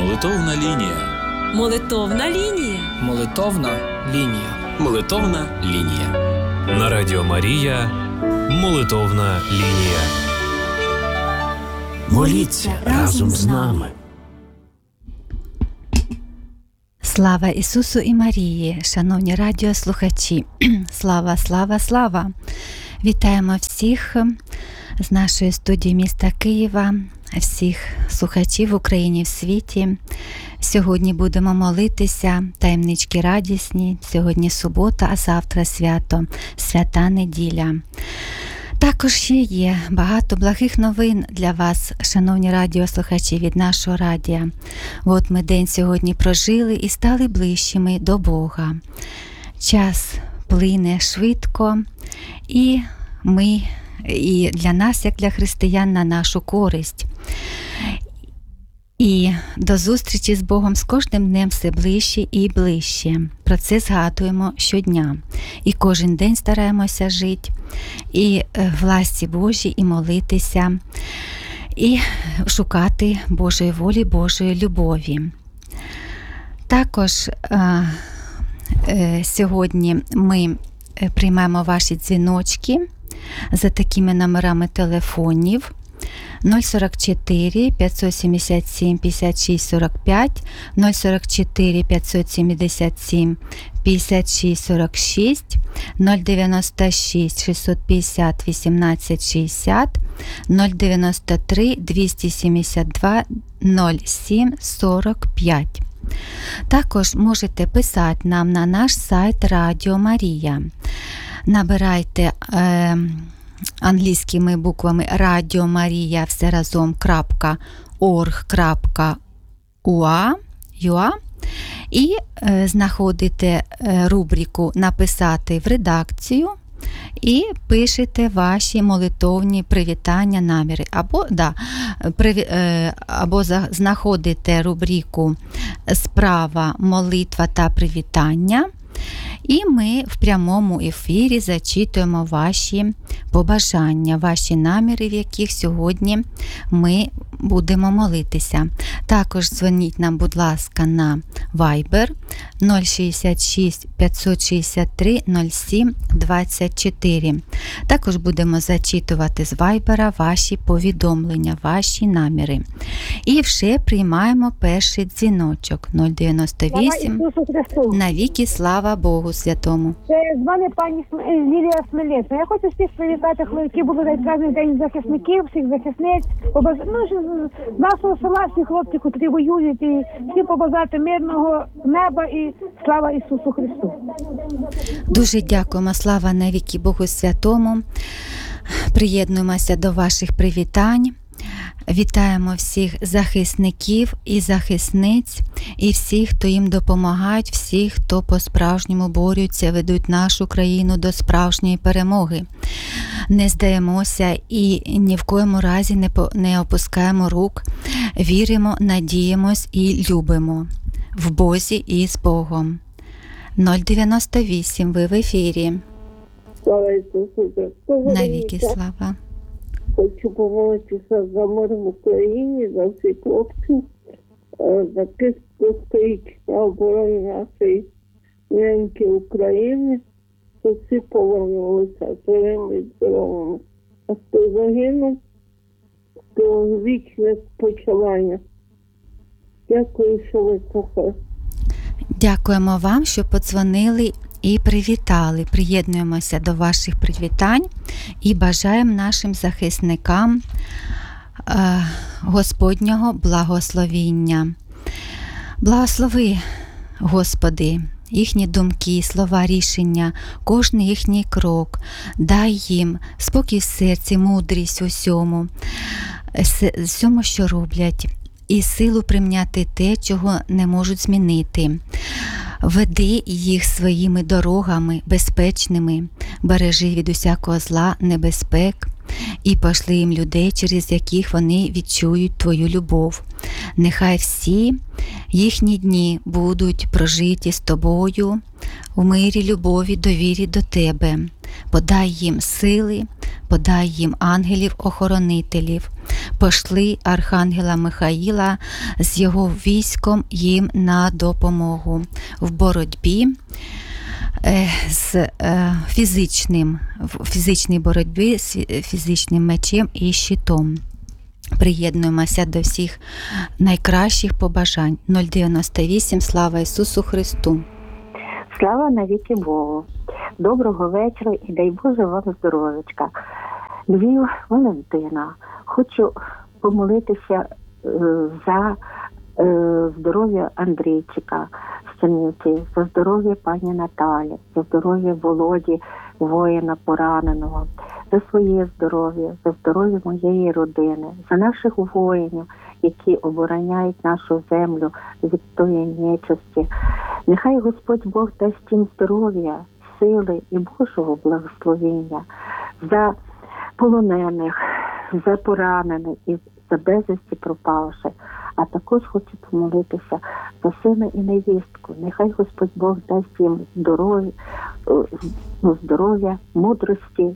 Молитовна лінія. Молитовна лінія. Молитовна лінія. Молитовна лінія. На Радіо Марія. Молитовна лінія. Моліться разом з нами. Слава Ісусу і Марії, шановні радіослухачі! Слава, слава, слава! Вітаємо всіх з нашої студії міста Києва, всіх слухачів в Україні і в світі. Сьогодні будемо молитися, таємнички радісні. Сьогодні субота, а завтра свято, свята неділя. Також ще є багато благих новин для вас, шановні радіослухачі, від нашого радіо. От ми день сьогодні прожили і стали ближчими до Бога. Час плине швидко, і для нас, як для християн, на нашу користь. І до зустрічі з Богом з кожним днем все ближче і ближче. Про це згадуємо щодня. І кожен день стараємося жити, і в ласці Божій, і молитися, і шукати Божої волі, Божої любові. Також сьогодні ми приймаємо ваші дзвіночки за такими номерами телефонів: 044 577 56 45, 044 577 56 46, 096 650 18 60, 093 272 07 45. Також можете писати нам на наш сайт Радіо Марія. Набирайте англійськими буквами Радіо Марія все разом .org.ua і знаходите рубрику «Написати в редакцію» і пишете ваші молитовні привітання, наміри. Або знаходите рубрику «Справа, молитва та привітання». І ми в прямому ефірі зачитуємо ваші побажання, ваші наміри, в яких сьогодні ми будемо молитися. Також дзвоніть нам, будь ласка, на Viber 066 563 07 24. Також будемо зачитувати з Viber ваші повідомлення, ваші наміри. І вже приймаємо перший дзвіночок 098. Навіки слава Богу Святому. З вами пані Лілія Смелецька. Я хочу всіх привітати, які були найкращий день захисників, всіх захисниць, з нашого села, всіх хлопців, які воюють, і всім побажати мирного неба і слава Ісусу Христу. Дуже дякуємо, слава навіки Богу Святому. Приєднуємося до ваших привітань. Вітаємо всіх захисників і захисниць, і всіх, хто їм допомагають, всіх, хто по-справжньому борються, ведуть нашу країну до справжньої перемоги. Не здаємося і ні в коєму разі не опускаємо рук, віримо, надіємось і любимо в Бозі і з Богом. 098, ви в ефірі. Слава Ісусу Христу! Навіки слава! Хочу помолитися за мир в Україні, за всіх хлопців, за тих, хто стоїть на обороні нашої неньки України, що всі повернулися живими і здоровими. А хто загинув, то вічне спочивання. Дякую, що ви слухали. Дякуємо вам, що подзвонили і привітали. Приєднуємося до ваших привітань і бажаємо нашим захисникам Господнього благословіння. Благослови, Господи, їхні думки, слова, рішення, кожний їхній крок. Дай їм спокій в серці, мудрість усьому, всьому, що роблять, і силу прийняти те, чого не можуть змінити. Веди їх своїми дорогами безпечними, бережи від усякого зла, небезпек, і пошли їм людей, через яких вони відчують Твою любов. Нехай всі їхні дні будуть прожиті з Тобою в мирі, любові, довірі до Тебе. подай їм сили, подай їм ангелів-охоронителів, пошли архангела Михаїла з його військом їм на допомогу в боротьбі з фізичній боротьбі з фізичним мечем і щитом. Приєднуємося до всіх найкращих побажань. 098. Слава Ісусу Христу! Слава навіки Богу! Доброго вечора і дай Боже вам здоров'ячка. Львів, Валентина. Хочу помолитися за здоров'я Андрійчика з Чернівців, за здоров'я пані Наталі, за здоров'я Володі, воїна пораненого, за своє здоров'я, за здоров'я моєї родини, за наших воїнів, які обороняють нашу землю від тої нечисті. Нехай Господь Бог дасть їм здоров'я, сили і Божого благословення за полонених, за поранених і за безвісті пропавших. А також хочу помолитися за сина і невістку. Нехай Господь Бог дасть їм здоров'я, мудрості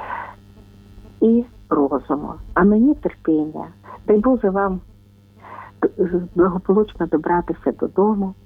і розуму. А мені терпіння. Дай Боже вам благополучно добратися додому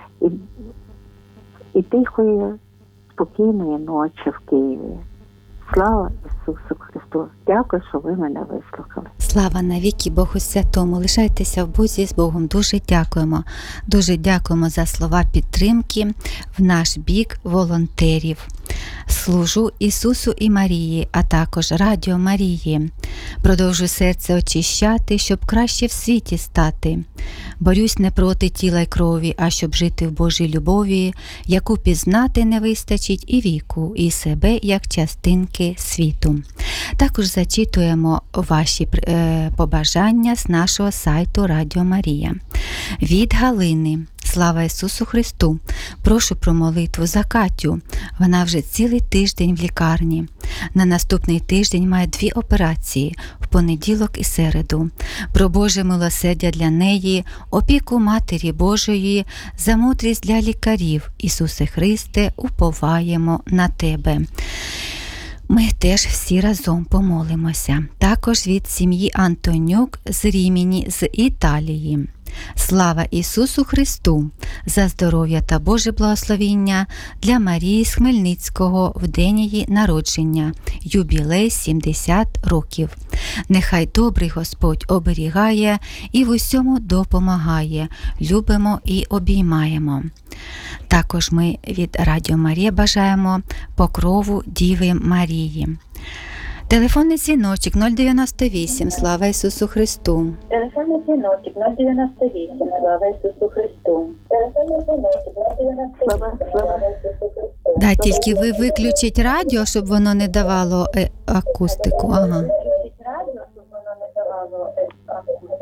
і тихої, спокійної ночі в Києві. Слава Ісусу Христу! Дякую, що ви мене вислухали. Слава навіки Богу Святому! Лишайтеся в Бозі з Богом. Дуже дякуємо. Дуже дякуємо за слова підтримки в наш бік волонтерів. Служу Ісусу і Марії, а також Радіо Марії. Продовжу серце очищати, щоб краще в світі стати. Борюсь не проти тіла й крові, а щоб жити в Божій любові, яку пізнати не вистачить і віку, і себе, як частинки світу. Також зачитуємо ваші побажання з нашого сайту Радіо Марія. Від Галини. Слава Ісусу Христу! Прошу про молитву за Катю. Вона вже цілий тиждень в лікарні. На наступний тиждень має 2 операції – в понеділок і середу. Про Боже милосердя для неї, опіку Матері Божої, за мудрість для лікарів. Ісусе Христе, уповаємо на Тебе. Ми теж всі разом помолимося. Також від сім'ї Антонюк з Рімені, з Італії. Слава Ісусу Христу! За здоров'я та Боже благословіння для Марії з Хмельницького в день її народження, юбілей 70 років. Нехай добрий Господь оберігає і в усьому допомагає. Любимо і обіймаємо. Також ми від Радіо Марія бажаємо покрову Діви Марії. Телефонний дзвіночок 098. Слава Ісусу Христу! Телефонний дзвіночок 098. Слава Ісусу Христу! Телефонний дзвіночок 098. Слава Ісусу Христу! Да, тільки ви виключіть радіо, щоб воно не давало акустику. Ага. Виключіть радіо, щоб воно не давало акустику.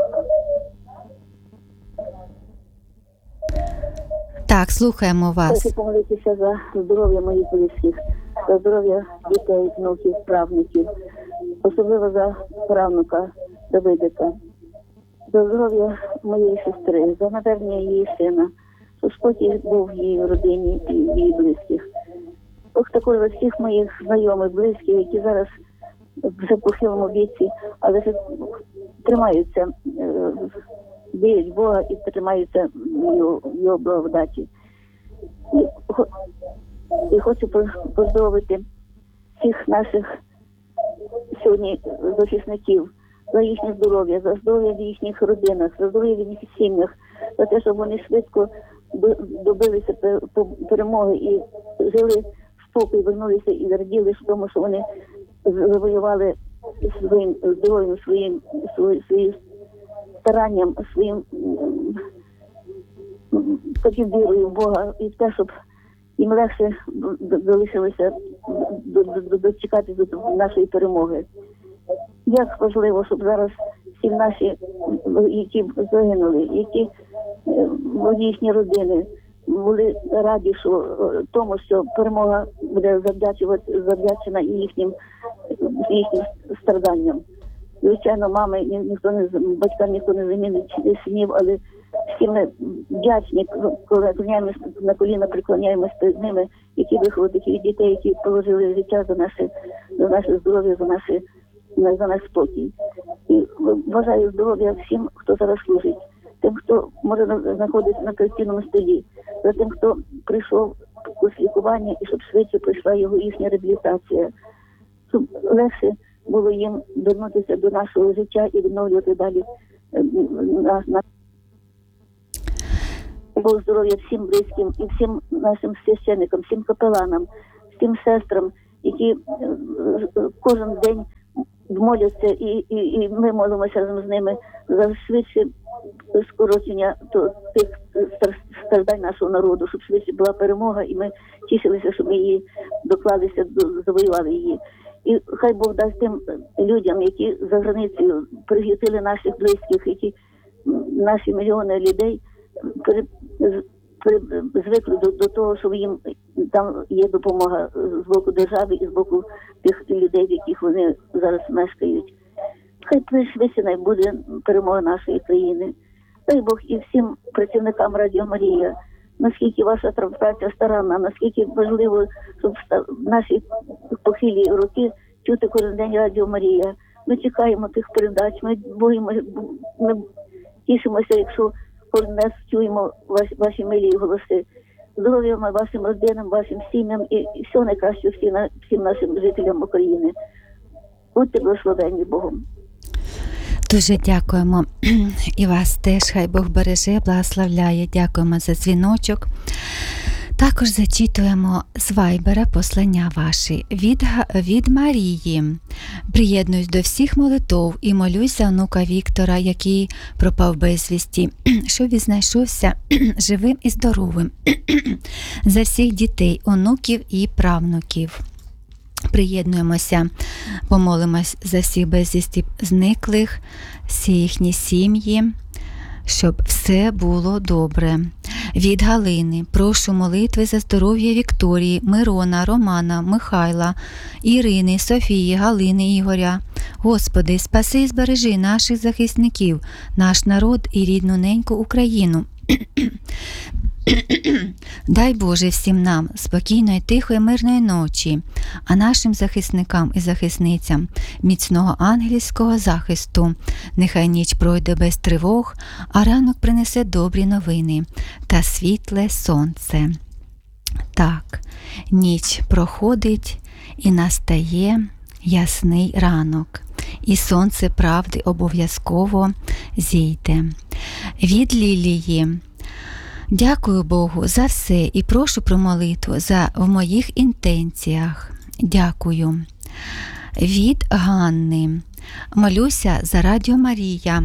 Так, слухаємо вас. Хочу помолитися за здоров'я моїх близьких, за здоров'я дітей, внуків, правнуків, особливо за правнука Давидика, за здоров'я моєї сестри, за навернення її сина, щоб спокій був в її родині і в її близьких. Ох, також за всіх моїх знайомих, близьких, які зараз вже в похилому віці, але вже тримаються, вірять Бога і тримаються його благодаті. І хочу поздоровити всіх наших сьогодні захисників за їхнє здоров'я, за здоров'я в їхніх родинах, за здоров'я в їхніх сім'ях, за те, щоб вони швидко добилися перемоги і жили в спокій, вернулися і раділи в тому, що вони завоювали своїм здоров'ям, своїм старанням, своїм таким вірою в Бога і те, щоб їм легше залишилося дочекати до нашої перемоги. Як важливо, щоб зараз всі наші, які загинули, які їхні родини були раді, що тому, що перемога буде завдячена і їхнім страданням. Звичайно, мами, батькам ніхто не замінить синів, але всі ми вдячні, коли на коліна преклоняємось перед ними, які виховали таких дітей, які положили життя за наше здоров'я, за наш спокій. І бажаю здоров'я всім, хто зараз служить, тим, хто може знаходитися на операційному столі, за тим, хто прийшов курс лікування і щоб швидше пройшла їхня реабілітація, щоб легше було їм вернутися до нашого життя і відновлювати далі Бог здоров'я всім близьким і всім нашим священникам, всім капеланам, всім сестрам, які кожен день моляться, і ми молимося разом з ними за швидше скорочення тих страждань нашого народу, щоб швидше була перемога, і ми тішилися, що ми її доклалися, завоювали її. І хай Бог дасть тим людям, які за границею приютили наших близьких, які наші мільйони людей звикли до того, що їм там є допомога з боку держави і з боку тих людей, в яких вони зараз мешкають. Хай пришвидше буде перемога нашої країни. Дай Бог і всім працівникам Радіо Марія, наскільки ваша праця старанна, наскільки важливо, щоб в наші похилі роки чути кожен день Радіо Марія. Ми чекаємо тих передач, ми тішимося, якщо кожен раз чуємо ваші милі голоси. Здоров'я вашим родинам, вашим сім'ям і всього найкращого всім нашим жителям України. Будьте благословенні Богом. Дуже дякуємо. І вас теж хай Бог береже, благословляє. Дякуємо за дзвіночок. Також зачитуємо з Вайбера послання ваші від Марії. Приєднуюсь до всіх молитов і молюсь за онука Віктора, який пропав безвісті, щоб він знайшовся живим і здоровим, за всіх дітей, онуків і правнуків. Приєднуємося, помолимось за всіх безвісті зниклих, всі їхні сім'ї, щоб все було добре. Від Галини. Прошу молитви за здоров'я Вікторії, Мирона, Романа, Михайла, Ірини, Софії, Галини, Ігоря. Господи, спаси і збережи наших захисників, наш народ і рідну неньку Україну. Дай Боже всім нам спокійної, тихої, мирної ночі, а нашим захисникам і захисницям міцного ангельського захисту. Нехай ніч пройде без тривог, а ранок принесе добрі новини та світле сонце. Так, ніч проходить і настає ясний ранок, і сонце правди обов'язково зійде. Від Лілії. Дякую Богу за все і прошу про молитву в моїх інтенціях. Дякую. Від Ганни. Молюся за Радіо Марія.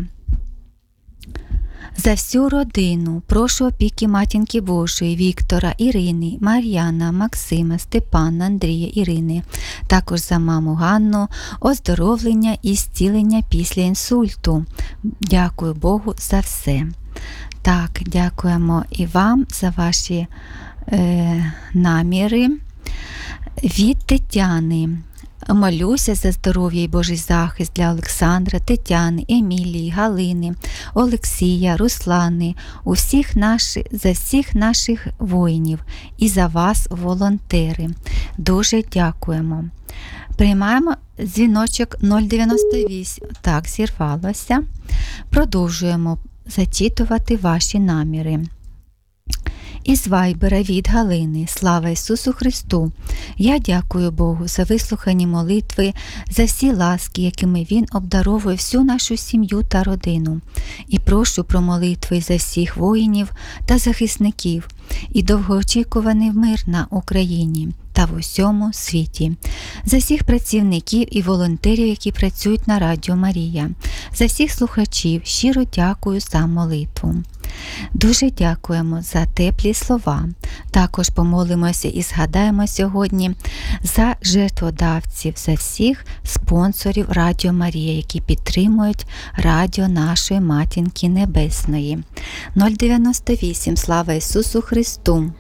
За всю родину прошу опіки Матінки Божої, Віктора, Ірини, Мар'яна, Максима, Степана, Андрія, Ірини. Також за маму Ганну, оздоровлення і зцілення після інсульту. Дякую Богу за все. Так, дякуємо і вам за ваші наміри. Від Тетяни. Молюся за здоров'я і Божий захист для Олександра, Тетяни, Емілії, Галини, Олексія, Руслани, за всіх наших воїнів і за вас, волонтери. Дуже дякуємо. Приймаємо дзвіночок 098. Так, зірвалося. Продовжуємо зачитувати ваші наміри. Із Вайбера від Галини. Слава Ісусу Христу! Я дякую Богу за вислухані молитви, за всі ласки, якими Він обдаровує всю нашу сім'ю та родину. І прошу про молитви за всіх воїнів та захисників і довгоочікуваний мир на Україні та в усьому світі. За всіх працівників і волонтерів, які працюють на Радіо Марія. За всіх слухачів щиро дякую за молитву. Дуже дякуємо за теплі слова. Також помолимося і згадаємо сьогодні за жертводавців, за всіх спонсорів Радіо Марія, які підтримують радіо нашої Матінки Небесної. 098. Слава Ісусу Христу!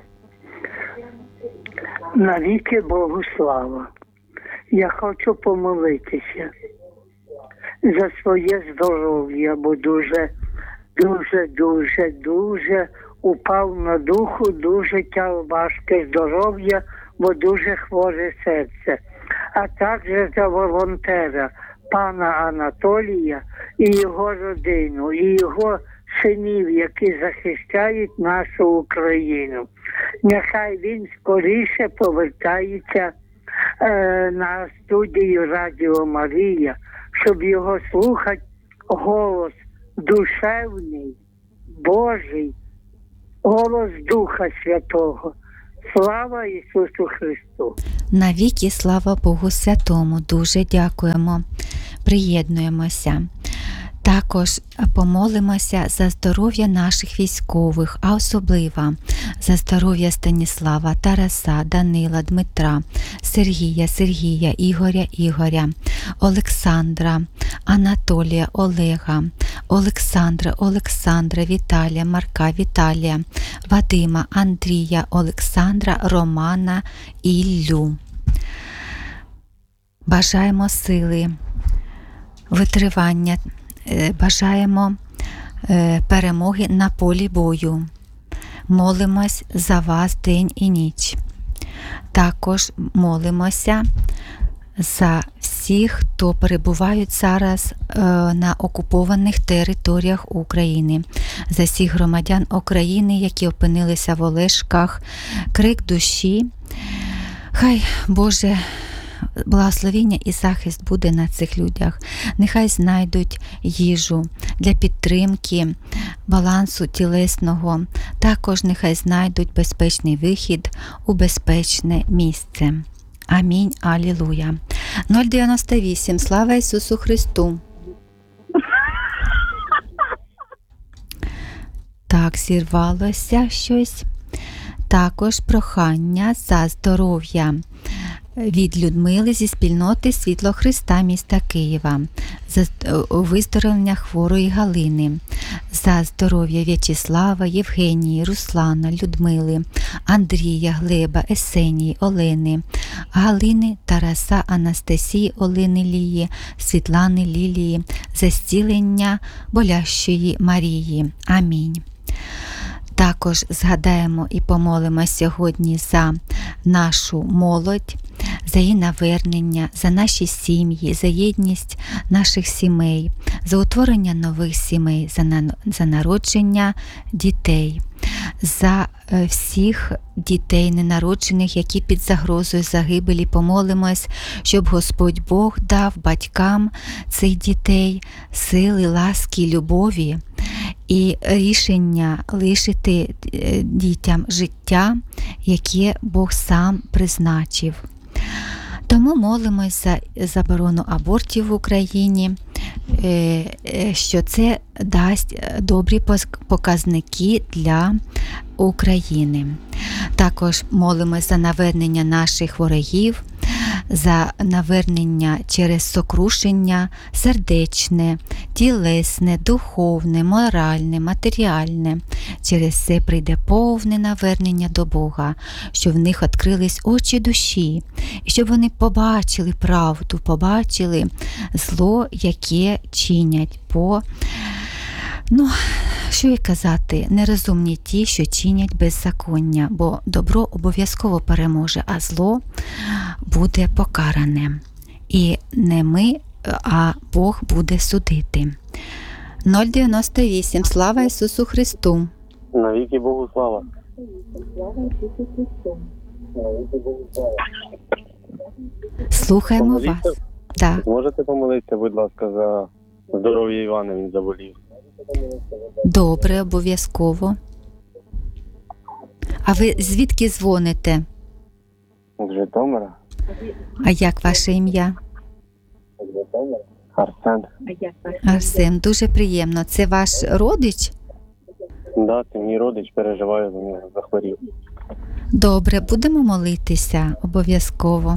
Навіки Богу слава! Я хочу помолитися за своє здоров'я, бо дуже дуже упав на духу, дуже важке здоров'я, бо дуже хворе серце. А також за волонтера пана Анатолія і його родину, і його синів, які захищають нашу Україну. Нехай він скоріше повертається на студію Радіо Марія, щоб його слухати голос душевний, Божий, голос Духа Святого. Слава Ісусу Христу! Навіки слава Богу Святому. Дуже дякуємо. Приєднуємося. Також помолимося за здоров'я наших військових, а особливо за здоров'я Станіслава, Тараса, Данила, Дмитра, Сергія, Ігоря, Олександра, Анатолія, Олега, Олександра, Віталія, Марка, Віталія, Вадима, Андрія, Олександра, Романа, Іллю. Бажаємо сили, витривання, бажаємо перемоги на полі бою. Молимось за вас день і ніч. Також молимося за всіх, хто перебувають зараз на окупованих територіях України, за всіх громадян України, які опинилися в Олешках. Крик душі. Хай Боже благословіння і захист буде на цих людях. Нехай знайдуть їжу для підтримки балансу тілесного. Також нехай знайдуть безпечний вихід у безпечне місце. Амінь. Алілуя. 098. Слава Ісусу Христу. Так, зірвалося щось. Також прохання за здоров'я від Людмили зі спільноти Світло Христа міста Києва, за виздоровлення хворої Галини, за здоров'я В'ячеслава, Євгенії, Руслана, Людмили, Андрія, Глеба, Есенії, Олени, Галини, Тараса, Анастасії, Олени, Лії, Світлани, Лілії, за зцілення болящої Марії. Амінь. Також згадаємо і помолимо сьогодні за нашу молодь, за її навернення, за наші сім'ї, за єдність наших сімей, за утворення нових сімей, за народження дітей, за всіх дітей ненароджених, які під загрозою загибелі. Помолимось, щоб Господь Бог дав батькам цих дітей сили, ласки, любові і рішення лишити дітям життя, яке Бог сам призначив. Тому молимось за заборону абортів в Україні, що це дасть добрі показники для України. Також молимось за навернення наших ворогів, за навернення через сокрушення сердечне, тілесне, духовне, моральне, матеріальне. Через це прийде повне навернення до Бога, щоб в них відкрились очі душі, і щоб вони побачили правду, побачили зло, яке чинять що й казати, нерозумні ті, що чинять беззаконня, бо добро обов'язково переможе, а зло буде покаране. І не ми, а Бог буде судити. 098. Слава Ісусу Христу. Навіки Богу слава. Слухаємо вас. Так. Можете помолитися, будь ласка, за здоров'я Івана, він заболів. Добре, обов'язково. А ви звідки дзвоните? З Житомира. А як ваше ім'я? Арсен. Арсен, дуже приємно. Це ваш родич? Да, це мій родич, переживаю за нього, захворів. Добре, будемо молитися обов'язково.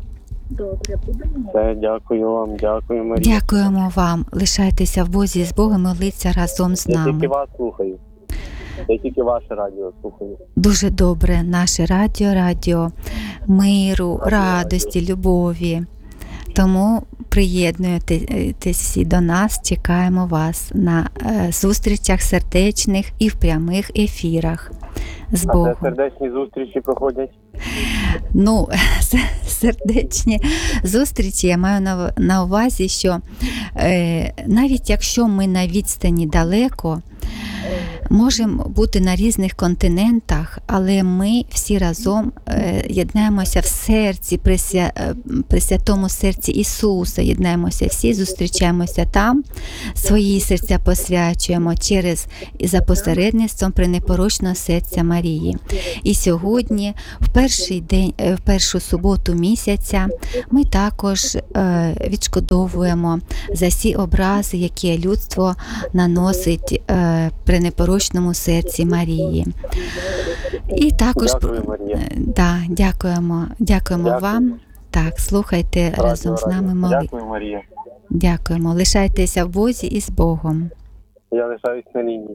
Все, дякую вам, дякую, Марія. Дякуємо вам. Лишайтеся в Бозі, з Богом молиться разом з Я нами. тільки вас слухаю. Я тільки ваше радіо слухаю. Дуже добре. Наше радіо миру, радості, любові. Тому приєднуйтесь всі до нас, чекаємо вас на зустрічах сердечних і в прямих ефірах. З А Богом. де сердечні зустрічі проходять? Ну, сердечні зустрічі, я маю на увазі, що навіть якщо ми на відстані далеко, можемо бути на різних континентах, але ми всі разом єднаємося в серці, при святому серці Ісуса, єднаємося всі, зустрічаємося там, свої серця посвячуємо через і за посередництвом пренепорочного серця Марії. І сьогодні, в першу суботу місяця, ми також відшкодовуємо за всі образи, які людство наносить пренепорочному серці Марії. І також дякуємо вам. Так, слухайте разом з нами молитву. Дякую, Марія. Дякуємо. Лишайтеся в Бозі і з Богом. Я лишаюсь на лінії.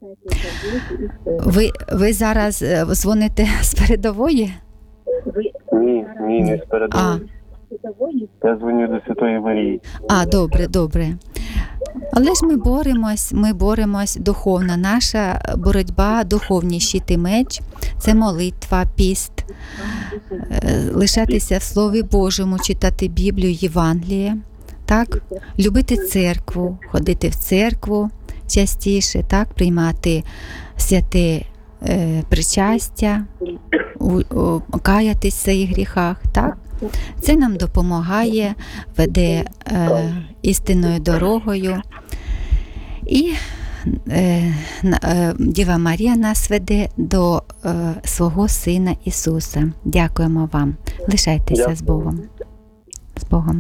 Ви зараз дзвоните з передової? Ні, не з передової. Я дзвоню до Святої Марії. Добре. Але ж ми боремось духовно. Наша боротьба, духовний щит і меч – це молитва, піст, лишатися в Слові Божому, читати Біблію, Євангеліє, так? Любити церкву, ходити в церкву частіше, так? Приймати святе причастя, каятись в своїх гріхах, так? Це нам допомагає, веде істинною дорогою. І Діва Марія нас веде до свого Сина Ісуса. Дякуємо вам. Лишайтеся з Богом. З Богом.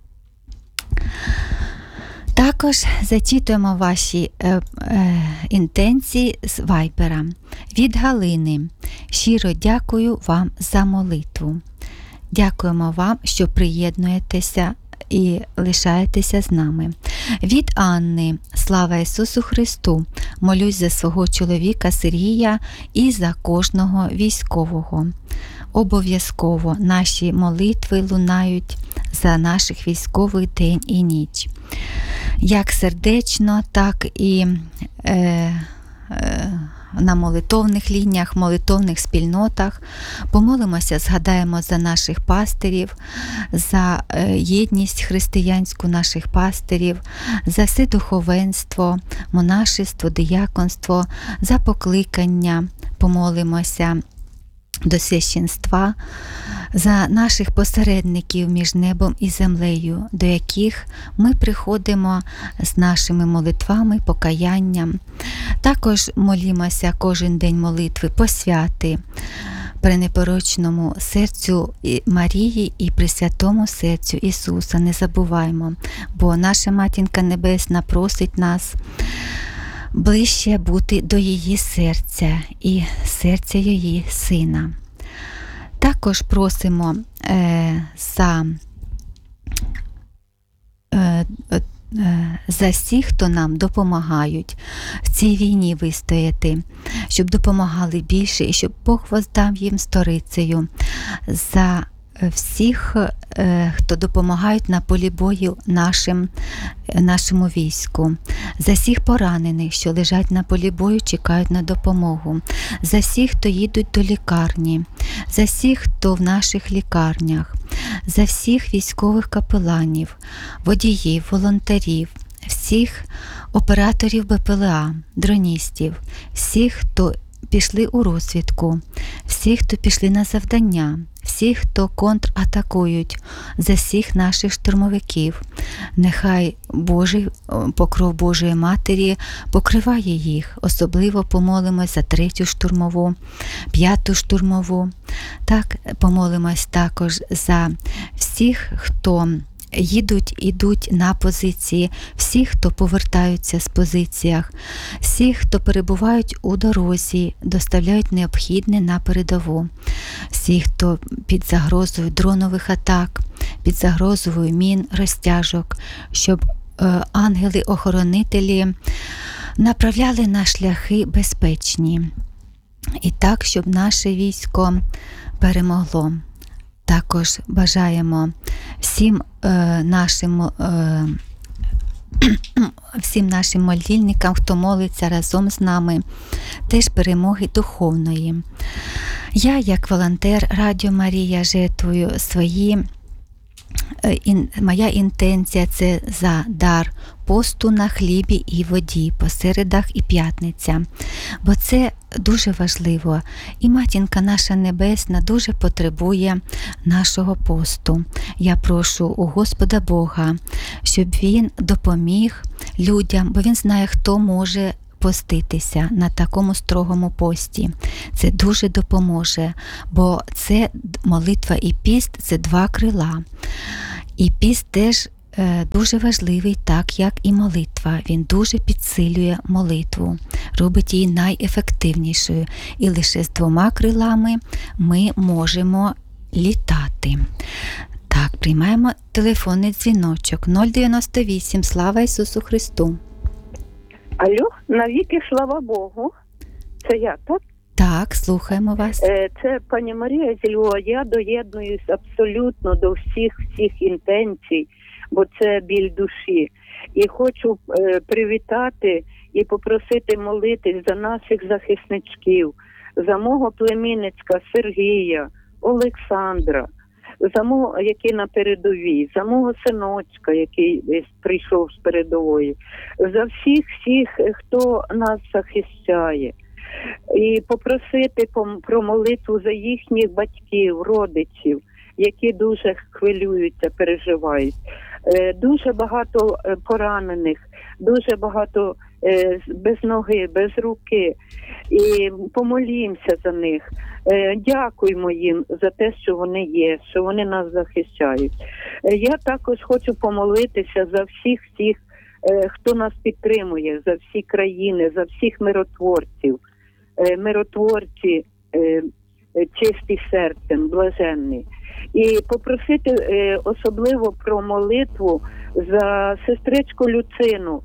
Також зачитуємо ваші інтенції з Вайбера. Від Галини. Щиро дякую вам за молитву. Дякуємо вам, що приєднуєтеся і лишаєтеся з нами. Від Анни. Слава Ісусу Христу! Молюсь за свого чоловіка Сергія і за кожного військового. Обов'язково наші молитви лунають за наших військових день і ніч. Як сердечно, так і на молитовних лініях, молитовних спільнотах. Помолимося, згадаємо за наших пастирів, за єдність християнську наших пастирів, за все духовенство, монашество, дияконство, за покликання. Помолимося до священства, за наших посередників між небом і землею, до яких ми приходимо з нашими молитвами, покаянням. Також молімося кожен день молитви посвяти пренепорочному серцю Марії і Пресвятому серцю Ісуса. Не забуваймо, бо наша Матінка Небесна просить нас ближче бути до її серця і серця її Сина. Також просимо за всіх, хто нам допомагають в цій війні вистояти, щоб допомагали більше і щоб Бог воздав їм сторицею. За всіх, хто допомагають на полі бою нашому війську, за всіх поранених, що лежать на полі бою, чекають на допомогу, за всіх, хто їдуть до лікарні, за всіх, хто в наших лікарнях, за всіх військових капеланів, водіїв, волонтерів, всіх операторів БПЛА, дроністів, всіх, хто пішли у розвідку, всіх, хто пішли на завдання, всіх, хто контратакують, за всіх наших штурмовиків. Нехай покров Божої Матері покриває їх. Особливо помолимось за 3-ю штурмову, 5-ту штурмову. Так, помолимось також за всіх, хто ідуть на позиції, всі, хто повертаються з позиціях, всі, хто перебувають у дорозі, доставляють необхідне на передову, всі, хто під загрозою дронових атак, під загрозою мін, розтяжок, щоб ангели-охоронителі направляли на шляхи безпечні. І так, щоб наше військо перемогло. Також бажаємо всім нашим молільникам, хто молиться разом з нами, теж перемоги духовної. Я, як волонтер Радіо Марія, жертвую моя інтенція – це за дар посту на хлібі і воді по середах і п'ятниця, бо це дуже важливо. І Матінка наша Небесна дуже потребує нашого посту. Я прошу у Господа Бога, щоб Він допоміг людям, бо Він знає, хто може поститися на такому строгому пості. Це дуже допоможе, бо це молитва і піст – це два крила. І піст теж дуже важливий, так як і молитва. Він дуже підсилює молитву, робить її найефективнішою. І лише з двома крилами ми можемо літати. Так, приймаємо телефонний дзвіночок 098. Слава Ісусу Христу! Алло, навіки слава Богу. Це я, так? Так, слухаємо вас. Це пані Марія зі Львова. Я доєднуюсь абсолютно до всіх інтенцій, бо це біль душі. І хочу привітати і попросити молитись за наших захисників, за мого племінницька Сергія, Олександра, за мого, який на передовій, за мого синочка, який прийшов з передової, за всіх, хто нас захищає. І попросити про молитву за їхніх батьків, родичів, які дуже хвилюються, переживають. Дуже багато поранених, дуже багато без ноги, без руки. І помолімося за них. Дякуємо їм за те, що вони є, що вони нас захищають. Я також хочу помолитися за всіх, хто нас підтримує, за всі країни, за всіх миротворців. Миротворці, чисті серцем, блаженні. І попросити особливо про молитву за сестричку Люцину,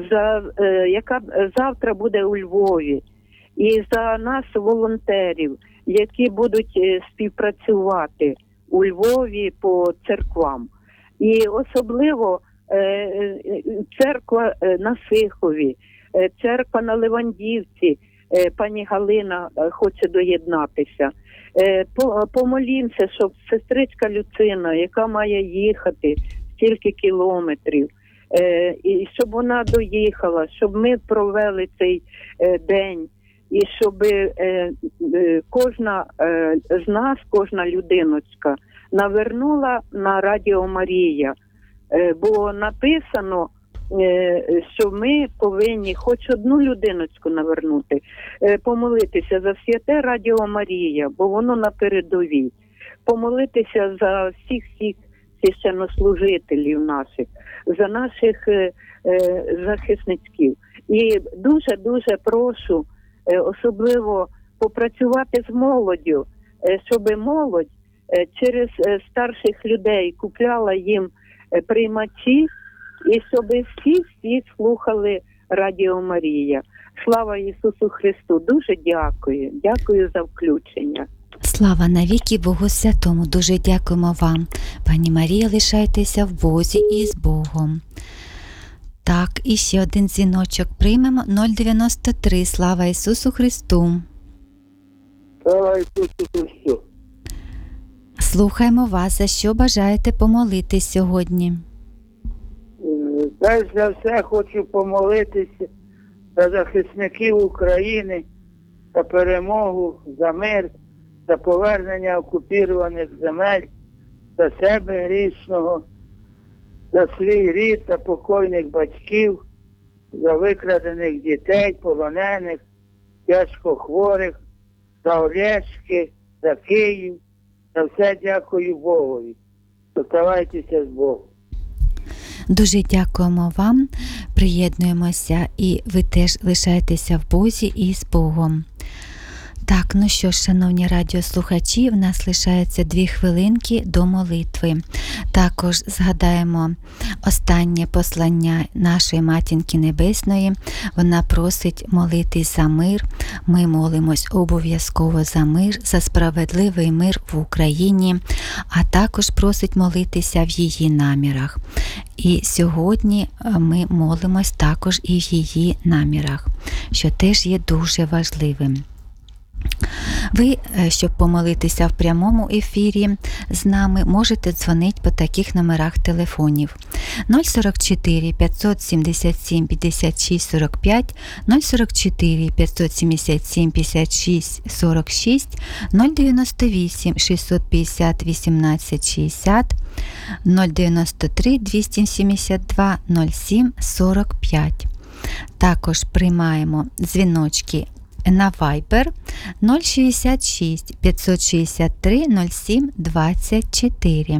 яка завтра буде у Львові, і за нас, волонтерів, які будуть співпрацювати у Львові по церквам. І особливо церква на Сихові, церква на Левандівці, пані Галина хоче доєднатися. Помолімося, щоб сестричка Люцина, яка має їхати стільки кілометрів, і щоб вона доїхала, щоб ми провели цей день, і щоб кожна з нас, кожна людиночка навернула на Радіо Марія, бо написано, що ми повинні хоч одну людиночку навернути, помолитися за святе Радіо Марія, бо воно на передовій, помолитися за всіх священнослужителів наших, за наших захисників. І дуже прошу особливо попрацювати з молоддю, щоб молодь через старших людей купляла їм приймачі, і щоб всі слухали Радіо Марія. Слава Ісусу Христу! Дуже дякую. Дякую за включення. Слава навіки Богу Святому! Дуже дякуємо вам, пані Марія, лишайтеся в Бозі і з Богом. Так, і ще один дзвіночок приймемо. 093. Слава Ісусу Христу! Слава Ісусу Христу! Слухаємо вас, за що бажаєте помолитись сьогодні? Перш за все хочу помолитися за захисників України, за перемогу, за мир, за повернення окупованих земель, за себе грішного, за свій рід, за покойних батьків, за викрадених дітей, полонених, тяжко хворих, за Олешки, за Київ. За все дякую Богові. Оставайтеся з Богом. Дуже дякуємо вам, приєднуємося, і ви теж лишаєтеся в Бозі і з Богом. Так, ну що ж, шановні радіослухачі, в нас лишається 2 хвилинки до молитви. Також згадаємо останнє послання нашої Матінки Небесної. Вона просить молитись за мир. Ми молимось обов'язково за мир, за справедливий мир в Україні, а також просить молитися в її намірах. І сьогодні ми молимось також і в її намірах, що теж є дуже важливим. Ви, щоб помолитися в прямому ефірі з нами, можете дзвонити по таких номерах телефонів: 044 577 56 45, 044 577 56 46, 098 650 18 60, 093 272 07 45. Також приймаємо дзвіночки на Viber 066 563 07 24.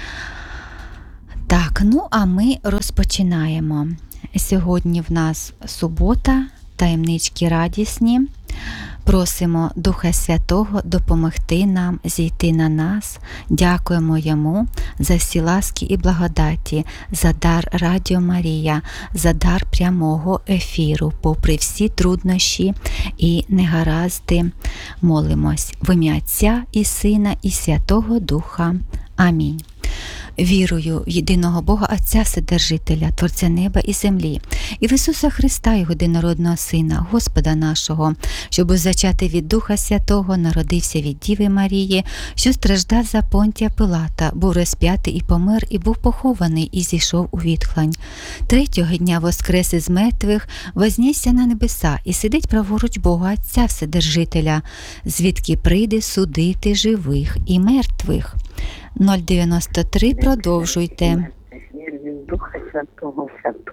Так, ну а ми розпочинаємо. Сьогодні в нас субота, таємнички радісні. Просимо Духа Святого допомогти нам зійти на нас. Дякуємо Йому за всі ласки і благодаті, за дар Радіо Марія, за дар прямого ефіру, попри всі труднощі і негаразди. Молимось в ім'я Отця і Сина і Святого Духа. Амінь. Вірую в єдиного Бога Отця Вседержителя, Творця неба і землі, і в Ісуса Христа, Його єдинородного Сина, Господа нашого, що був зачатий від Духа Святого, народився від Діви Марії, що страждав за Понтія Пилата, був розп'ятий і помер, і був похований, і зійшов у відхлань. 3-го дня воскрес із мертвих, вознісся на небеса, і сидить праворуч Бога Отця Вседержителя, звідки прийде судити живих і мертвих. 093, продовжуйте. Вірую в Духа Святого,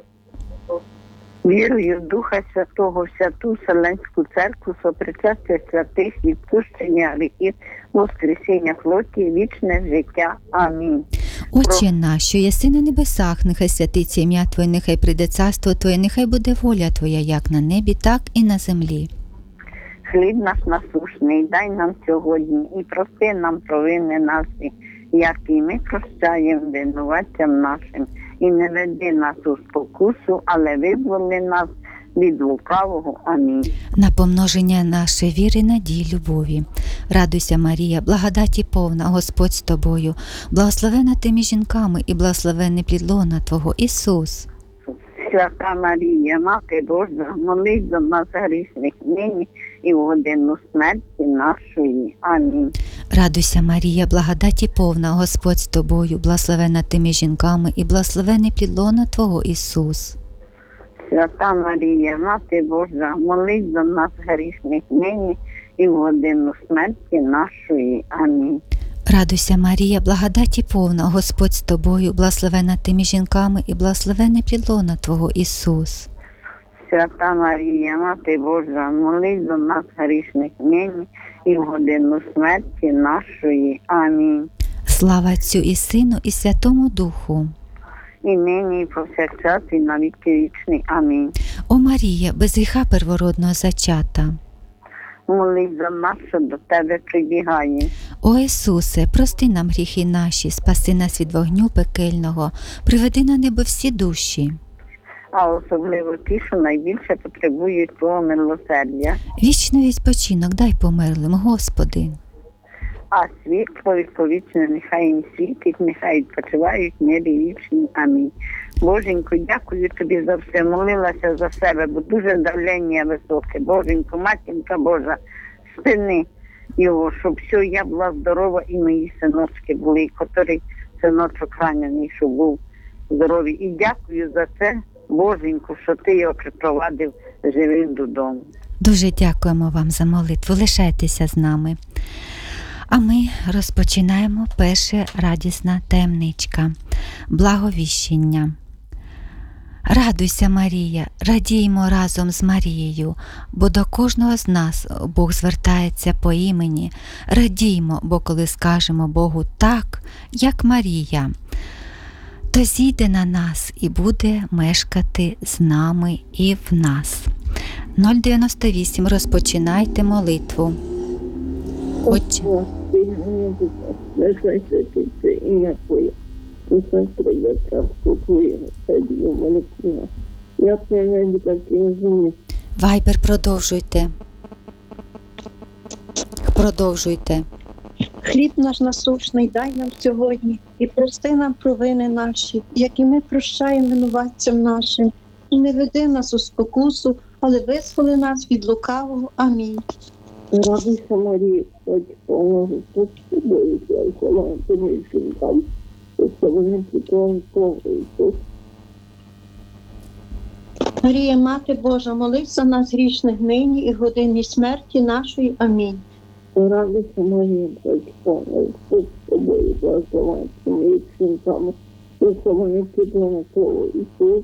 Вірую в Духа Святого, в Святу Вселенську Церкву, сопричастя святих, відпущення гріхів, воскресіння плоті, вічне життя. Амінь. Отче наш, що єси на небесах, нехай святиться ім'я Твоє, нехай прийде царство Твоє, нехай буде воля Твоя, як на небі, так і на землі. Хліб наш насушний, дай нам сьогодні, і прости нам провини наші, як і ми прощаємо винуватцям нашим. І не веди нас у спокусу, але визволи нас від лукавого. Амінь. На помноження нашої віри, надії, любові. Радуйся, Марія, благодаті повна, Господь з тобою, благословена ти між жінками і благословенний плід лона Твого, Ісус. Свята Марія, Мати Божа, молись за нас грішних нині і в годину смерті нашої. Амінь. Радуйся, Марія, благодаті повна, Господь з тобою, благословена ти між жінками і благословений плід лона Твого, Ісус. Свята Марія, Мати Божа, молись за нас грішних нині і в годину смерті нашої. Амінь. Радуйся, Марія, благодаті повна, Господь з тобою, благословена ти між жінками і благословений плід лона Твого, Ісус. Свята Марія, Мати Божа, молись за нас грішних нині і в годину смерті нашої. Амінь. Слава Отцю і Сину і Святому Духу. І нині, і повсякчас, і на віки вічні. Амінь. О Марія, без гріха первородного зачата. Молись за нас, що до Тебе прибігає. О Ісусе, прости нам гріхи наші, спаси нас від вогню пекельного, приведи на небо всі душі. А особливо ті, що найбільше потребують Твого милосердя. Вічний відпочинок дай померлим, Господи. А світло відповічне нехай їм світить, нехай відпочивають в небі вічні. Амінь. Боженько, дякую Тобі за все. Молилася за себе, бо дуже давлення високе. Боженько, Матінка Божа, спини його, щоб все, я була здорова і мої синочки були, і котрий синочок ранений, щоб був здоровий. І дякую за це, Боженько, що Ти його припровадив живим додому. Дуже дякуємо вам за молитву. Лишайтеся з нами. А ми розпочинаємо перша радісна таємничка – благовіщення. Радуйся, Марія, радіймо разом з Марією, бо до кожного з нас Бог звертається по імені. Радіймо, бо коли скажемо Богу так, як Марія, то зійде на нас і буде мешкати з нами і в нас. 098. Розпочинайте молитву. Отче. Нехай святиться ім'я Твоє, нехай прийде царство Твоє, нехай буде воля Твоя. Як на небі, так і на землі. Вайбер, продовжуйте. Продовжуйте. Хліб наш насущний дай нам сьогодні, і прости нам провини наші, як і ми прощаємо винуватцям нашим. І не веди нас у спокусу, але визволи нас від лукавого. Амінь. Радуйся, Марія, Господь поможе, Господь з тобою, слава Тобі жінкам, Господи, Твого Слова Ісус. Марія, Мати Божа, молись за нас грішних нині і в годині смерті нашої. Амінь. Радуйся, Марія, Господь поможе, Господь з тобою, слава Тобі жінкам, Господи, Твого Слова Ісус.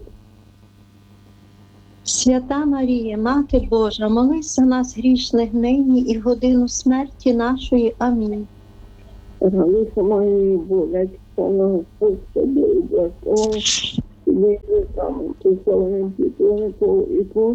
Свята Марія, Мати Божа, молись за нас грішних нині і в годину смерті нашої. Амінь. Радуйся, Марія, Боже, поможе, Господь з тобою, слава Тобі жінкам, Господи, Твого Слова Ісус.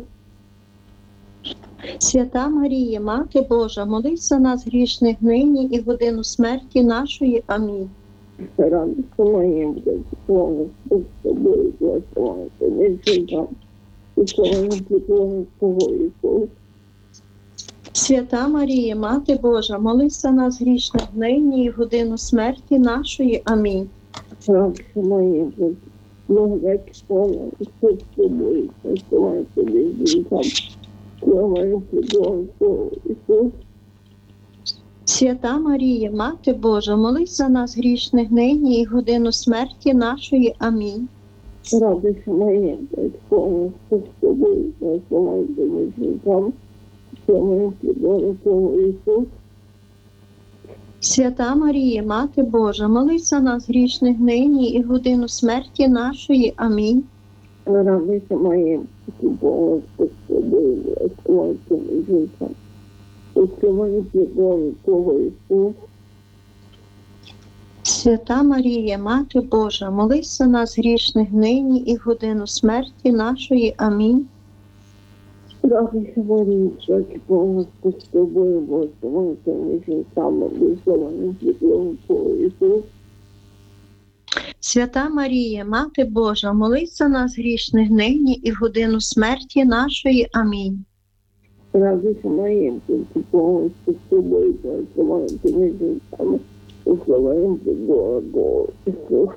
Свята Марія, Мати Божа, молись за нас грішних нині і в годину смерті нашої. Амінь. Радуйся, Марія, Боже, Господь з тобою, слава Тобі жінкам, Господи, Твого Слова Ісус. Свята Марія, Мати Божа, молись за нас грішних нині і в годину смерті нашої. Амінь. Радуйся, Марія, Боже, благодать повна, Господь з тобою, слава Тобі жінкам, слава Твого Слова Ісус. Свята Марія, Мати Божа, молись за нас грішних нині і в годину смерті нашої. Амінь. Радуйся, Марія, Боже, повна, Господь з тобою, слава Тобі жінкам, слава Твого Слова Ісус. Свята Марія, Мати Божа, молись за нас грішних нині і в годину смерті нашої. Амінь. Радуйся, Марія, Боже, Господь з тобою, слава Тобі жінкам, слава Твого Слова Ісус. Свята Марія, Мати Божа, молись за нас грішних нині і в годину смерті нашої. Амінь. Радуйся, Марія, Господь з тобою, слава Тобі жінкам, слава Твого Слова Ісус. Свята Марія, Мати Божа, молись за нас грішних нині і в годину смерті нашої. Амінь. Радуйся, Марія, Господь з тобою, слава Тобі жінкам, слава Твого Ісус.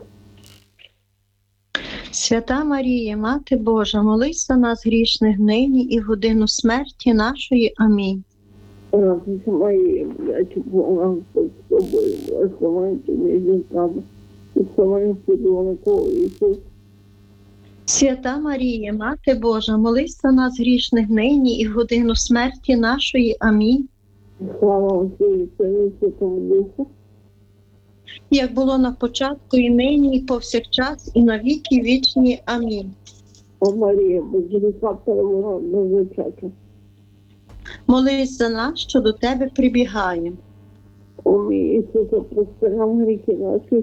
Свята Марія, Мати Божа, молись за нас грішних нині і в годину смерті нашої. Амінь. Радуйся, Марія, Господь з тобою, слава Тобі жінкам, слава Твого Слова Ісус. Свята Марія, Мати Божа, молись за нас грішних нині і в годину смерті нашої. Амінь. Слава Отцю і Сину і Святому Духу. Як було на початку, і нині, і повсякчас, і на віки вічні. Амінь. О Марія, без гріха первородного зачаття. Молись за нас, що до Тебе прибігаємо. О мій Ісусе, прости нам гріхи наші,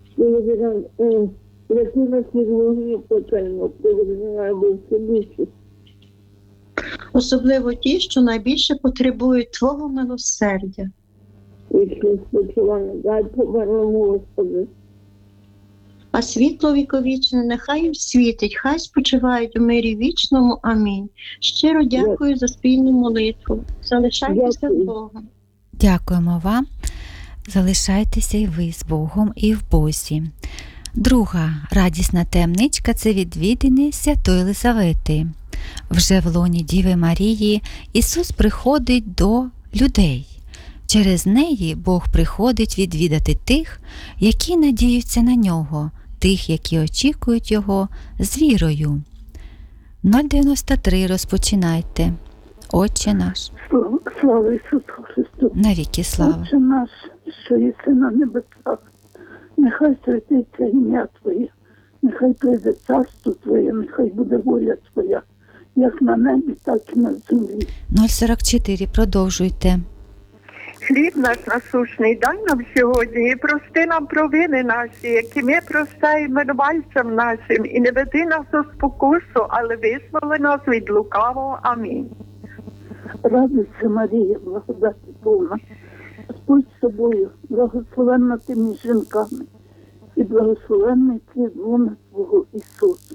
рятуй нас від вогню пекельного, приведи на небо всі душі. Особливо ті, що найбільше потребують Твого милосердя. Вічне спочивання, дай померлому, Господи. А світло віковічне нехай їм світить, хай спочивають у мирі вічному. Амінь. Щиро дякую за спільну молитву. Залишайтеся з Богом. Дякуємо вам. Залишайтеся і ви з Богом і в Бозі. Друга радісна таємничка – це відвідини Святої Єлизавети. Вже в лоні Діви Марії Ісус приходить до людей. Через неї Бог приходить відвідати тих, які надіються на Нього, тих, які очікують Його з вірою. 093 розпочинайте. Отче наш. Слава Ісусу Христу. Навіки слава. Отче наш, що єси на небесах, нехай святиться ім'я Твоє, нехай прийде царство Твоє, нехай буде воля Твоя, як на небі, так і на землі. 044, продовжуйте. Хліб наш насущний дай нам сьогодні і прости нам провини наші, які ми прощаємо винуватцям нашим, і не веди нас у спокусу, але визволи нас від лукавого. Амінь. Радуйся, Марія, благодаті повна, Господь з тобою, благословенна ти між жінками, і благословенний плід лона Твого Ісус.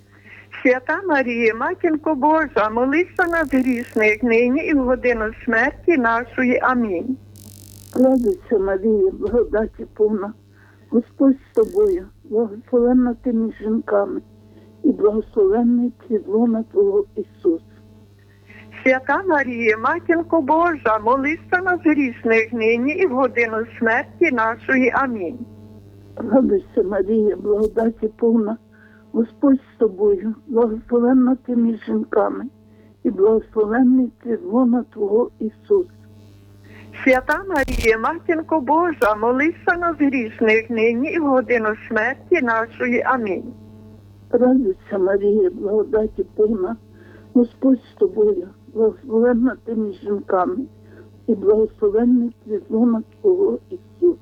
Свята Марія, Матінко Божа, молись за нас грішних, нині і в годину смерті нашої. Амінь. Радуйся, Марія, благодаті повна, Господь з тобою, благословенна ти між жінками, і благословенний плід лона Твого Ісус. Свята Марія, Матінко Божа, молись за нас грішних, нині і в годину смерті нашої. Амінь. Радуйся, Марія, благодаті повна, Господь з тобою, благословенна ти між жінками, і благословенний плід лона Твого Ісус. Свята Марія, Матінко Божа, молись за нас грішних, нині і в годину смерті нашої. Амінь. Радуйся, Марія, благодаті повна, Господь з тобою, благословенна ти між жінками, і благословенний плід лона Твого Ісус.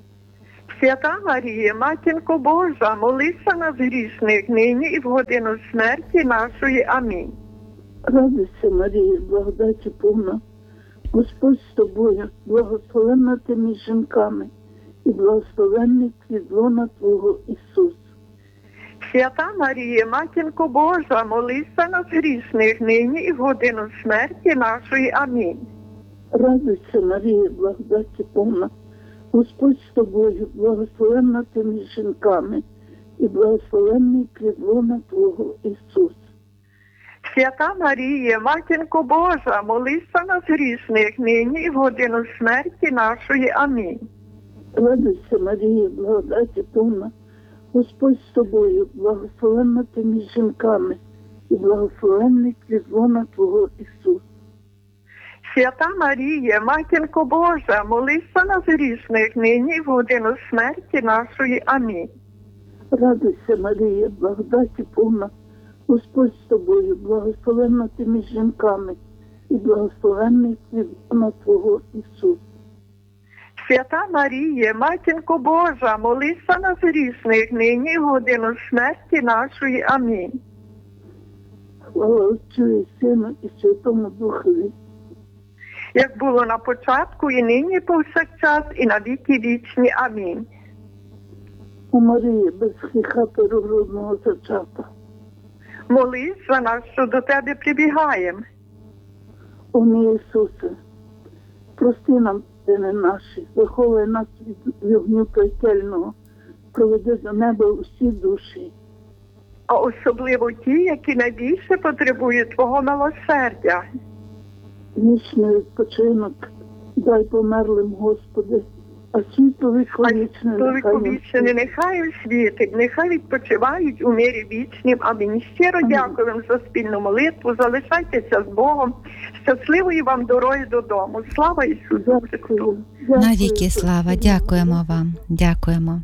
Свята Марія, Матінко Божа, молись за нас грішних, нині і в годину смерті нашої. Амінь. Радуйся, Марія, благодаті повна, Господь з тобою, благословенна ти між жінками, і благословенний плід лона Твого Ісус. Свята Марія, Матінко Божа, молись за нас грішних, нині і в годину смерті нашої. Амінь. Радуйся, Марія, благодаті повна, Господь з тобою, благословенна ти між жінками, і благословенний плід лона Твого Ісус. Свята Марія, Матінко Божа, молись за нас грішних, нині і в годину смерті нашої. Амінь. Радуйся, Марія, благодаті повна, Господь з тобою, благословенна ти між жінками, і благословенний плід лона Твого Ісус. Свята Марія, Матінко Божа, молись за нас грішних, нині і в годину смерті нашої. Амінь. Радуйся, Марія, благодаті повна, Господь з тобою, благословенна ти між жінками, і благословенний плід лона Твого Ісус. Свята Марія, Матінко Божа, молись за нас грішних, нині і в годину смерті нашої. Амінь. Слава Отцю і Сину і Святому Духові. Як було на початку, і нині, і повсякчас, і на віки вічні. Амінь. О Марія, без гріха первородного зачата. Молись за нас, що до тебе прибігаємо. О мій Ісусе, прости нам вини наші, виховуй нас від вогню пекельного, проведи до неба усі душі. А особливо ті, які найбільше потребують Твого милосердя. Вічний відпочинок дай померлим, Господи, а світло віковічне нехай їм світить, нехай відпочивають у мирі вічнім. Амінь. Щиро дякую вам за спільну молитву, залишайтеся з Богом. Щасливої вам дороги додому. Слава Ісусу Христу! Навіки слава, дякуємо вам, дякуємо.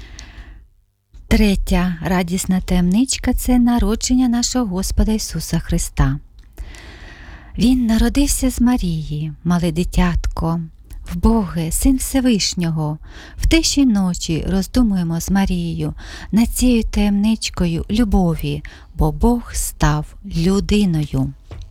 Третя радісна таємничка – це народження нашого Господа Ісуса Христа. Він народився з Марії, мале дитятко, вбоге, Син Всевишнього. В тиші ночі роздумуємо з Марією над цією таємничкою любові, бо Бог став людиною.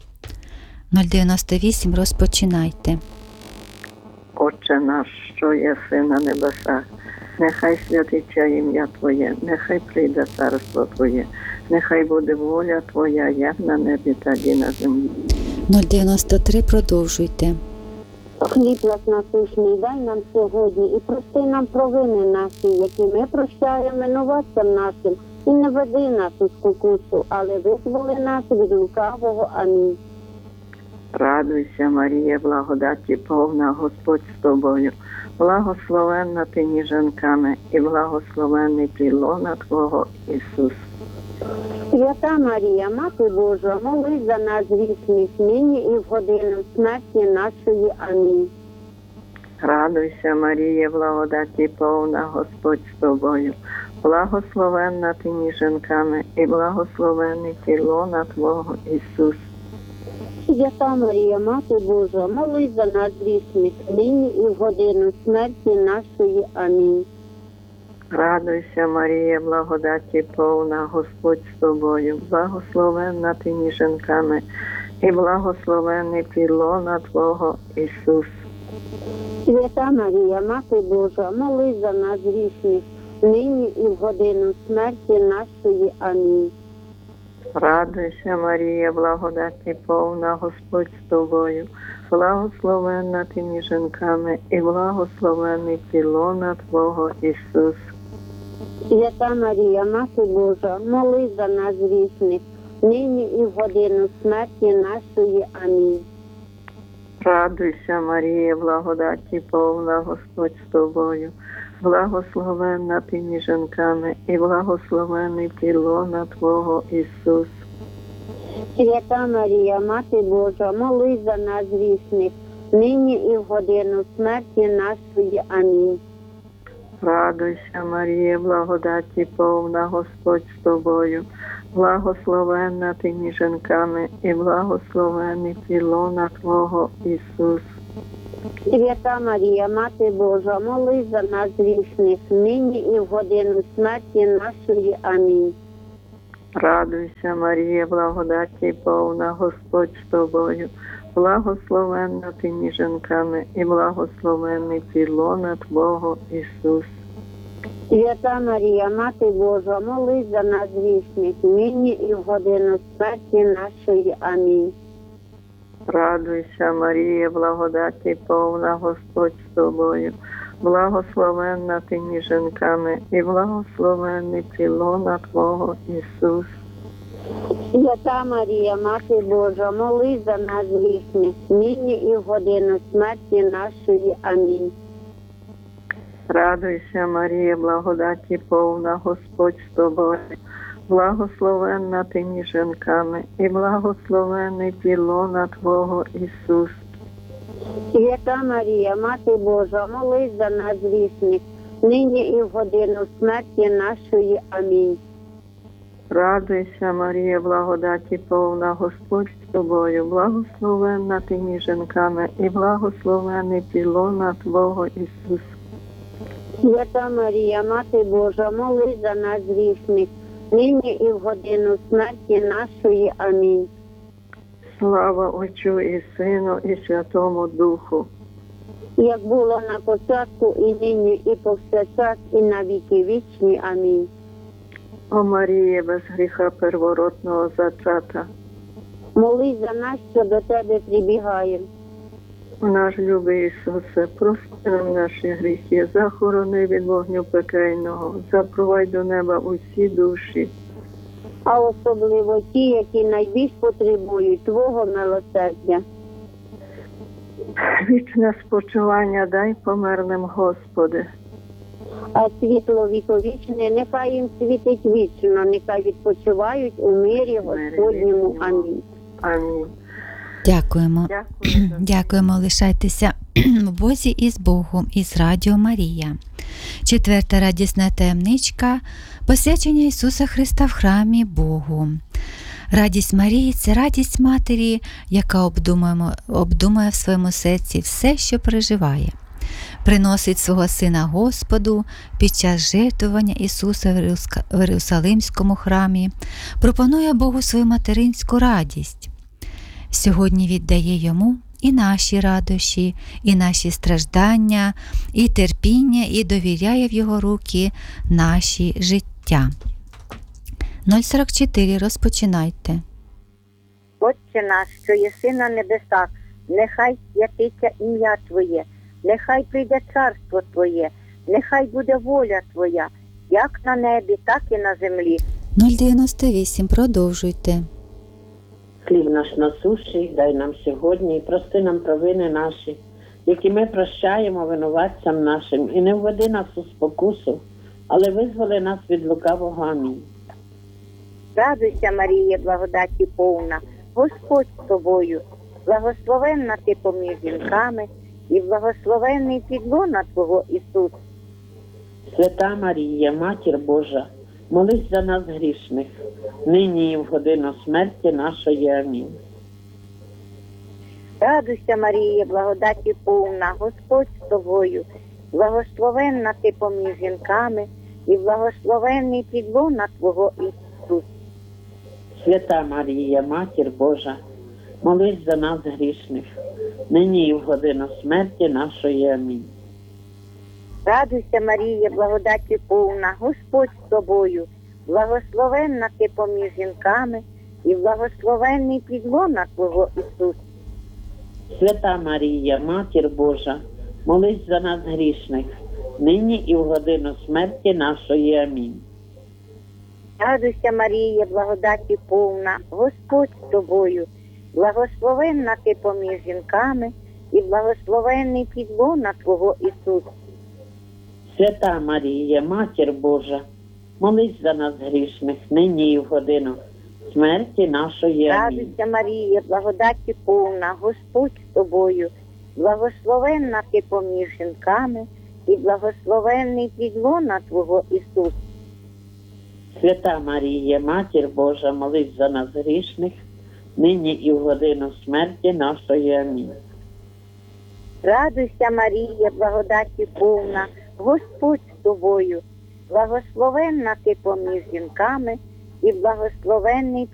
098, розпочинайте. Отче наш, що єси на небесах, нехай святиться ім'я Твоє, нехай прийде царство Твоє, нехай буде воля Твоя, як на небі, так і на землі. 093, продовжуйте. Хліб наш насущний дай нам сьогодні, і прости нам провини наші, які ми прощаємо винуватцям нашим, і не веди нас у спокусу, але визволи нас від лукавого. Амінь. Радуйся, Марія, благодаті повна, Господь з тобою, благословенна ти між жінками, і благословенний плід лона Твого Ісус. Свята Марія, Мати Божа, молись за нас грішних, нині і в годину смерті нашої. Амінь. Радуйся, Марія, благодаті повна, Господь з тобою, благословенна ти між жінками, і благословенний плід лона Твого Ісус. Свята Марія, Мати Божа, молись за нас грішних, нині і в годину смерті нашої. Амінь. Радуйся, Марія, благодаті повна, Господь з тобою, благословенна ти між жінками, і благословенний плід лона Твого Ісус. Свята Марія, Мати Божа, молись за нас грішних, нині і в годину смерті нашої. Амінь. Радуйся, Марія, благодаті повна, Господь з тобою. Благословенна ти між жінками, і благословенний лона Твого Ісус. Свята Марія, Мати Божа, молись за нас грішних, нині і в годину смерті нашої. Амінь. Радуйся, Марія, благодаті повна, Господь з тобою. Благословенна ти між жінками, і благословенний лона Твого Ісус. Свята Марія, Мати Божа, молись за нас грішних, нині і в годину смерті нашої. Амінь. Радуйся, Марія, благодаті повна, Господь з тобою. Благословенна ти між жінками, і благословенний лона Твого Ісус. Свята Марія, Мати Божа, молись за нас грішних, нині і в годину смерті нашої. Амінь. Радуйся, Марія, благодаті повна, Господь з тобою. Благословенна ти між жінками, і благословенний лона Твого Ісус. Свята Марія, Мати Божа, молись за нас грішних, нині і в годину смерті нашої. Амінь. Радуйся, Марія, благодаті повна, Господь з тобою. Благословенна ти між жінками, і благословенний лона Твого Ісус. Свята Марія, Мати Божа, молись за нас грішних, нині і в годину смерті нашої. Амінь. Радуйся, Марія, благодаті повна, Господь з тобою. Благословенна ти між жінками, і благословенний лона Твого Ісус. Свята Марія, Мати Божа, молись за нас грішних, нині і в годину смерті нашої. Амінь. Радуйся, Марія, благодаті повна, Господь з тобою. Благословенна ти між жінками, і благословенний лона Твого Ісус. Свята Марія, Мати Божа, молись за нас грішних, нині і в годину смерті нашої. Амінь. Слава Отцю і Сину, і Святому Духу. Як було на початку, і нині, і повсякчас, і на віки вічні. Амінь. О Марія, без гріха первородного зачата, молись за нас, що до Тебе прибігаємо. Наш любий Ісусе, прости нам наші гріхи, захорони від вогню пекельного, запровадь до неба усі душі, а особливо ті, які найбільш потребують Твого милосердя. Вічне спочивання дай померлим, Господи. А світло віковічне нехай їм світить вічно, нехай відпочивають у мирі Господньому. Амінь. Амінь. Дякуємо. Дякуємо. Лишайтеся в Бозі і з Богом, і з Радіо Марія. Четверта радісна таємничка – посвячення Ісуса Христа в храмі Богу. Радість Марії – це радість Матері, яка обдумує в своєму серці все, що переживає. Приносить свого Сина Господу під час жертвування Ісуса в Єрусалимському храмі, пропонує Богу свою материнську радість. Сьогодні віддає Йому і наші радощі, і наші страждання, і терпіння, і довіряє в Його руки наші життя. 044, розпочинайте. Отче наш, що єси на небесах, нехай святиться ім'я Твоє, нехай прийде царство Твоє, нехай буде воля Твоя, як на небі, так і на землі. 098, продовжуйте. Хліб наш насущний дай нам сьогодні, і прости нам провини наші, які ми прощаємо винуватцям нашим, і не введи нас у спокусу, але визволи нас від лукавого. Амінь. Радуйся, Марія, благодаті повна, Господь з тобою, благословенна ти поміж жінками, і благословенний плід лона Твого Ісус. Свята Марія, Матір Божа, молись за нас грішних, нині і в годину смерті нашої. Амінь. Радуйся, Марія, благодаті повна, Господь з тобою, благословенна ти поміж жінками, і благословенний плід лона Твого Ісус. Свята Марія, Матір Божа, молись за нас грішних, нині і в годину смерті нашої. Амінь. Радуйся, Марія, благодаті повна, Господь з тобою, благословенна ти поміж жінками, і благословенний плід Твого Ісус. Свята Марія, Матір Божа, молись за нас грішних, нині і в годину смерті нашої. Амінь. Радуйся, Марія, благодаті повна, Господь з тобою, благословенна ти поміж жінками, і благословенний плід Твого Ісус. Свята Марія, Матір Божа, молись за нас грішних, нині і в годину смерті нашої. Амінь. Радуйся, Марія, благодаті повна, Господь з тобою, благословенна ти поміж жінками, і благословенний плід Твого Ісус. Свята Марія, Матір Божа, молись за нас грішних, нині і в годину смерті нашої. Амінь. Радуйся, Марія, благодаті повна, Господь з тобою, благословенна ти поміж жінками, і благословенний